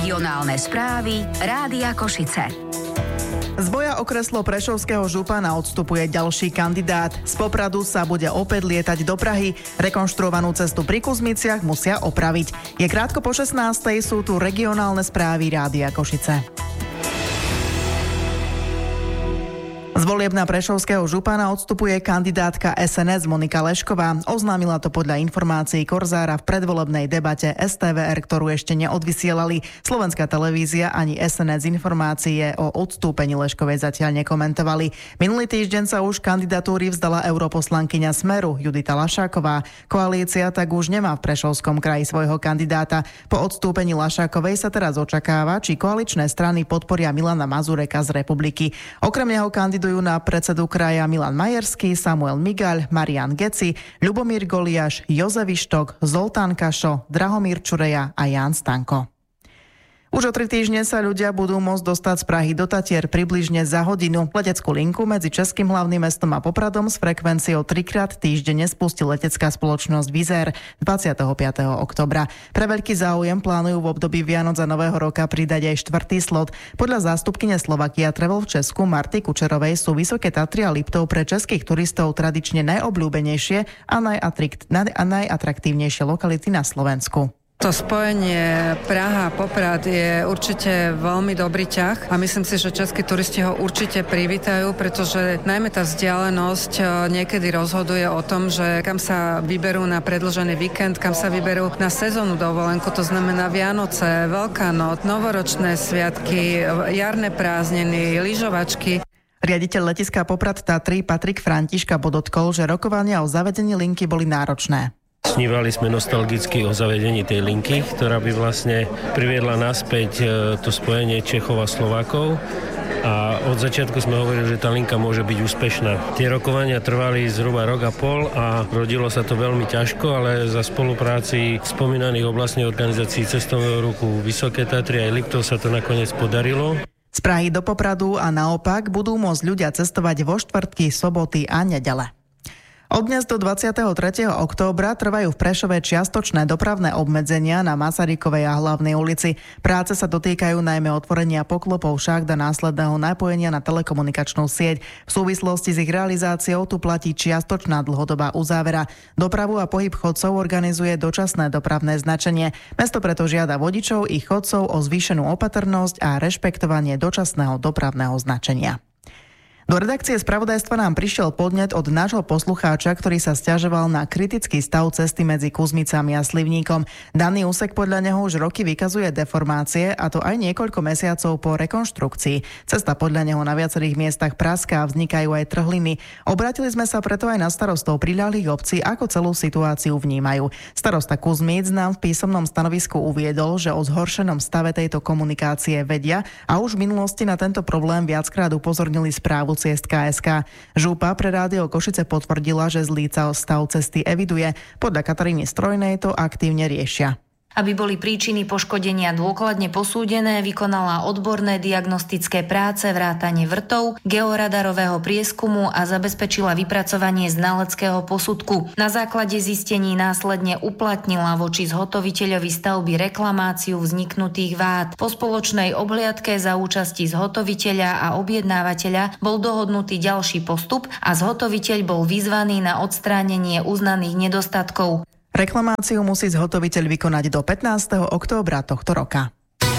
Regionálne správy Rádia Košice. Z boja o kreslo prešovského župana odstupuje ďalší kandidát. Z Popradu sa bude opäť lietať do Prahy. Rekonštruovanú cestu pri Kuzmiciach musia opraviť. Je krátko po 16:00, sú tu regionálne správy Rádia Košice. Z volieb na prešovského župana odstupuje kandidátka SNS Monika Lešková. Oznámila to podľa informácií Korzára v predvolebnej debate STVR, ktorú ešte neodvysielali. Slovenská televízia ani SNS informácie o odstúpení Leškovej zatiaľ nekomentovali. Minulý týždeň sa už kandidatúry vzdala europoslankyňa Smeru Judita Lašáková. Koalícia tak už nemá v Prešovskom kraji svojho kandidáta. Po odstúpení Lašákovej sa teraz očakáva, či koaličné strany podporia Milana Mazureka z Republiky. Okrem neho kandidujú na predsedu kraja Milan Majerský, Samuel Migaľ, Marian Geci, Ľubomír Goliáš, Jozef Ištok, Zoltán Kašo, Drahomír Čureja a Ján Stanko. Už o 3 týždne sa ľudia budú môcť dostať z Prahy do Tatier približne za hodinu. Leteckú linku medzi Českým hlavným mestom a Popradom s frekvenciou 3-krát týždenne spustí letecká spoločnosť Wizz Air 25. októbra. Pre veľký záujem plánujú v období Vianoc a Nového roka pridať aj 4. slot. Podľa zástupkyne Slovakia Travel v Česku Marty Kučerovej sú Vysoké Tatry a Liptov pre českých turistov tradične najobľúbenejšie a najatraktívnejšie lokality na Slovensku. To spojenie Praha-Poprad je určite veľmi dobrý ťah a myslím si, že českí turisti ho určite privítajú, pretože najmä tá vzdialenosť niekedy rozhoduje o tom, že kam sa vyberú na predĺžený víkend, kam sa vyberú na sezónnu dovolenku, to znamená Vianoce, Veľká noc, novoročné sviatky, jarné prázdniny, lyžovačky. Riaditeľ letiska Poprad Tatry Patrik Františka podotkol, že rokovania o zavedení linky boli náročné. Snívali sme nostalgicky o zavedení tej linky, ktorá by vlastne priviedla naspäť to spojenie Čechov a Slovákov. A od začiatku sme hovorili, že tá linka môže byť úspešná. Tie rokovania trvali zhruba rok a pol a rodilo sa to veľmi ťažko, ale za spolupráci spomínaných oblastných organizácií cestovného ruchu Vysoké Tatry aj Liptov sa to nakoniec podarilo. Z Prahy do Popradu a naopak budú môcť ľudia cestovať vo štvrtky, soboty a nedele. Od dnes do 23. októbra trvajú v Prešove čiastočné dopravné obmedzenia na Masarykovej a Hlavnej ulici. Práce sa dotýkajú najmä otvorenia poklopov šachт a následného napojenia na telekomunikačnú sieť. V súvislosti s ich realizáciou tu platí čiastočná dlhodobá uzávera. Dopravu a pohyb chodcov organizuje dočasné dopravné značenie. Mesto preto žiada vodičov i chodcov o zvýšenú opatrnosť a rešpektovanie dočasného dopravného značenia. Do redakcie spravodajstva nám prišiel podnet od nášho poslucháča, ktorý sa sťažoval na kritický stav cesty medzi Kuzmicami a Slivníkom. Daný úsek podľa neho už roky vykazuje deformácie, a to aj niekoľko mesiacov po rekonštrukcii. Cesta podľa neho na viacerých miestach praská a vznikajú aj trhliny. Obratili sme sa preto aj na starostov priľahlých obcí, ako celú situáciu vnímajú. Starosta Kuzmic nám v písomnom stanovisku uviedol, že o zhoršenom stave tejto komunikácie vedia a už v minulosti na tento problém viackrát upozornili správu Ciest.sk. Župa pre Rádio Košice potvrdila, že zlý stav cesty eviduje. Podľa Kataríny Strojnej to aktívne riešia. Aby boli príčiny poškodenia dôkladne posúdené, vykonala odborné diagnostické práce, vrátane vrtov, georadarového prieskumu a zabezpečila vypracovanie znaleckého posudku. Na základe zistení následne uplatnila voči zhotoviteľovi stavby reklamáciu vzniknutých vád. Po spoločnej obhliadke za účasti zhotoviteľa a objednávateľa bol dohodnutý ďalší postup a zhotoviteľ bol vyzvaný na odstránenie uznaných nedostatkov. Reklamáciu musí zhotoviteľ vykonať do 15. októbra tohto roka.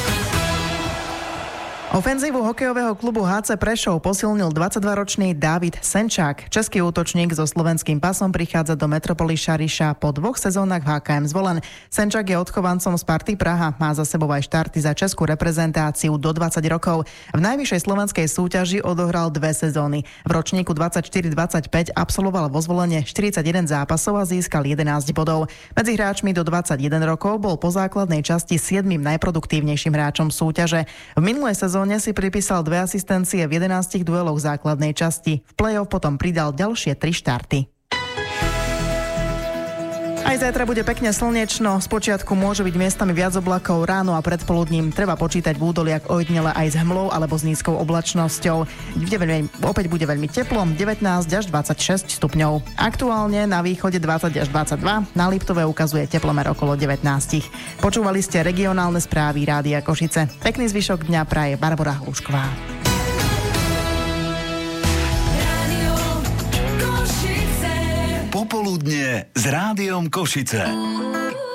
Ofenzívu hokejového klubu HC Prešov posilnil 22-ročný Dávid Senčák. Český útočník so slovenským pasom prichádza do Metropoly Šariša po 2 sezónach v HKM Zvolen. Senčák je odchovancom Sparty Praha, má za sebou aj štarty za českú reprezentáciu do 20 rokov. V najvyššej slovenskej súťaži odohral 2 sezóny. V ročníku 24-25 absolvoval vo Zvolene 41 zápasov a získal 11 bodov. Medzi hráčmi do 21 rokov bol po základnej časti 7. najproduktívnejším hráčom súťaže. V minulej sezóne si pripísal 2 asistencie v 11 dueloch základnej časti. V play-off potom pridal ďalšie 3 štarty. Aj zajtra bude pekne slnečno, spočiatku môže byť miestami viac oblakov, ráno a predpoludním treba počítať v údoliach ojedinele aj s hmlou alebo s nízkou oblačnosťou. Opäť bude veľmi teplo, 19 až 26 stupňov. Aktuálne na východe 20 až 22, na Liptove ukazuje teplomer okolo 19. Počúvali ste regionálne správy Rádia Košice. Pekný zvyšok dňa praje Barbora Hlušková. Popoludnie s Rádiom Košice.